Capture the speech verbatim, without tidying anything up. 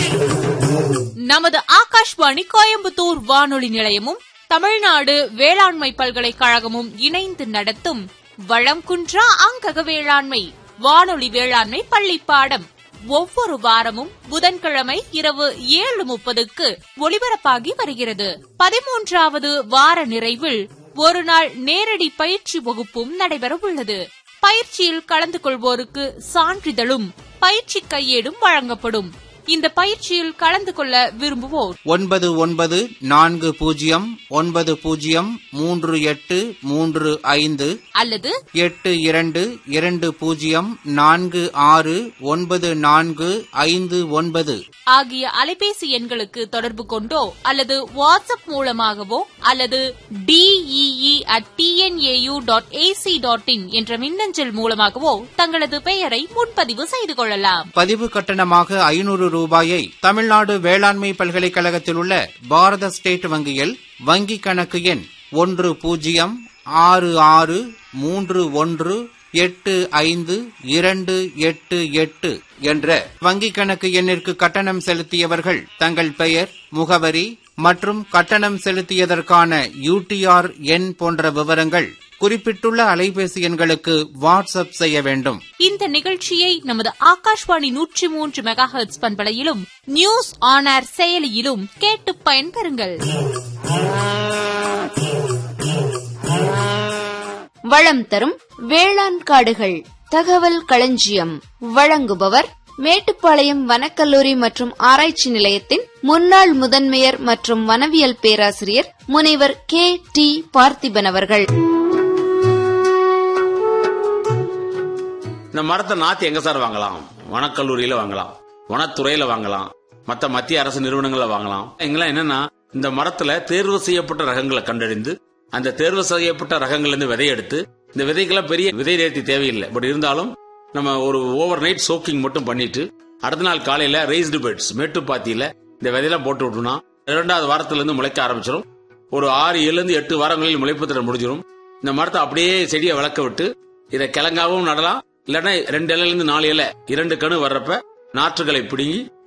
நமது ஆகாஷ்வாணி கோயம்புத்தூர் வானொலி நிலையமும் தமிழ்நாடு வேளாண்மை பல்கலைக்கழகமும் இணைந்து நடத்தும் வளம் குன்றா அங்கக வேளாண்மை வானொலி வேளாண்மை பள்ளிப்பாடம் ஒவ்வொரு வாரமும் புதன்கிழமை இரவு ஏழு முப்பதுக்கு ஒலிபரப்பாகி வருகிறது. பதிமூன்றாவது வார நிறைவில் ஒரு நாள் நேரடி பயிற்சி வகுப்பும் நடைபெற உள்ளது. பயிற்சியில் கலந்து கொள்வோருக்கு சான்றிதழும் பயிற்சி கையேடும் வழங்கப்படும். இந்த பயிற்சியில் கலந்து கொள்ள விரும்புவோர் ஒன்பது ஒன்பது நான்கு பூஜ்ஜியம் ஒன்பது பூஜ்ஜியம் மூன்று எட்டு மூன்று ஐந்து அல்லது எட்டு இரண்டு இரண்டு பூஜ்ஜியம் நான்கு ஆறு ஒன்பது நான்கு ஐந்து ஒன்பது ஆகிய அலைபேசி எண்களுக்கு தொடர்பு கொண்டோ அல்லது வாட்ஸ்அப் மூலமாகவோ அல்லது DEE at TNAU dot AC dot in என்ற மின்னஞ்சல் மூலமாகவோ தங்களது பெயரை முன்பதிவு செய்து கொள்ளலாம். பதிவு கட்டணமாக ஐநூறு ரூபாயை தமிழ்நாடு வேளாண்மை பல்கலைக்கழகத்தில் உள்ள பாரத ஸ்டேட் வங்கியில் வங்கிக் கணக்கு எண் ஒன்று பூஜ்ஜியம் ஆறு ஆறு மூன்று ஒன்று எட்டு ஐந்து இரண்டு எட்டு எட்டு என்ற வங்கிக் கணக்கு எண்ணிற்கு கட்டணம் செலுத்தியவர்கள் தங்கள் பெயர், முகவரி மற்றும் கட்டணம் செலுத்தியதற்கான யூடிஆர் எண் போன்ற விவரங்கள் குறிப்பிட்டுள்ள அலைபேசி எண்களுக்கு வாட்ஸ்அப் செய்ய வேண்டும். இந்த நிகழ்ச்சியை நமது ஆகாஷ்வாணி நூற்றி மூன்று mega hertz பண்பலையிலும் news on air செயலியிலும் கேட்டு பயன்பெறுங்கள். வளம் தரும் வேளாண் காடுகள் தகவல் களஞ்சியம் வழங்குபவர் மேட்டுப்பாளையம் வனக்கல்லூரி மற்றும் ஆராய்ச்சி நிலையத்தின் முன்னாள் முதன்மையர் மற்றும் வனவியல் பேராசிரியர் முனைவர் கே டி பார்த்திபன் அவர்கள். இந்த மரத்தை நாத்து எங்க சார் வாங்கலாம்? வனக்கல்லூரியில வாங்கலாம், வனத்துறையில வாங்கலாம், மற்ற மத்திய அரசு நிறுவனங்கள்ல வாங்கலாம். எங்கெல்லாம் என்னன்னா இந்த மரத்துல தேர்வு செய்யப்பட்ட ரகங்களை கண்டறிந்து அந்த தேர்வு செய்யப்பட்ட ரகங்கள்ல இருந்து விதை எடுத்து, இந்த விதைக்கெல்லாம் பெரிய விதை நேர்த்தி தேவையில்லை. பட் இருந்தாலும் நம்ம ஒரு ஓவர் நைட் சோக்கிங் மட்டும் பண்ணிட்டு அடுத்த நாள் காலையில ரெய்ஸ்டு பெட்ஸ் மேட்டுப்பாத்தியில இந்த விதையெல்லாம் போட்டு விட்டோம்னா இரண்டாவது வாரத்துல இருந்து முளைக்க ஆரம்பிச்சிடும். ஒரு ஆறு ஏழுல இருந்து எட்டு வாரங்களில் முளைப்பு முடிஞ்சிடும். இந்த மரத்தை அப்படியே செடியை வளர்க்க விட்டு இதை கிழங்காவும் நடலாம், இல்லன்னா ரெண்டு இலையில இருந்து நாலு இலை இரண்டு கணு வர்றப்ப நாற்றுகளை பிடுங்கி